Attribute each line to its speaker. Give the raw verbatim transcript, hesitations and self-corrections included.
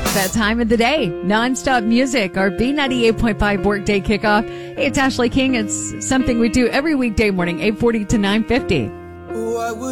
Speaker 1: That time of the day, nonstop music, our B ninety-eight point five workday kickoff. Hey, it's Ashley King. It's something we do every weekday morning, eight forty to nine fifty.